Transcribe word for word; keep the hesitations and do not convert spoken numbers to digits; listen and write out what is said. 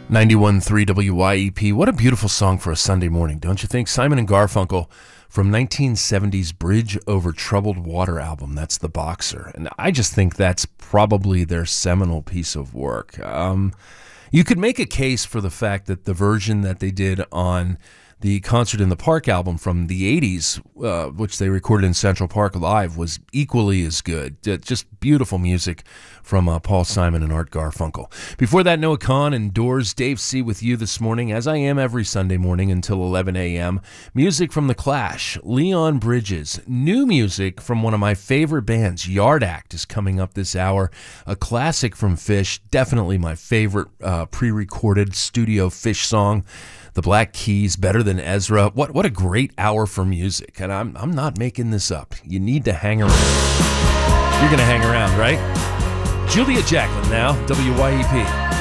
ninety-one point three W Y E P. What a beautiful song for a Sunday morning, don't you think? Simon and Garfunkel from nineteen seventies Bridge Over Troubled Water album. That's The Boxer. And I just think that's probably their seminal piece of work. Um, you could make a case for the fact that the version that they did on the Concert in the Park album from the eighties, uh, which they recorded in Central Park Live, was equally as good. Uh, just beautiful music from uh, Paul Simon and Art Garfunkel. Before that, Noah Kahan and Doors. Dave C. with you this morning, as I am every Sunday morning until eleven a.m. Music from The Clash, Leon Bridges. New music from one of my favorite bands, Yard Act, is coming up this hour. A classic from Phish, definitely my favorite uh, pre-recorded studio Phish song. The Black Keys, Better Than Ezra. What what a great hour for music. And I'm I'm not making this up. You need to hang around. You're going to hang around, right? Julia Jacklin now, W Y E P.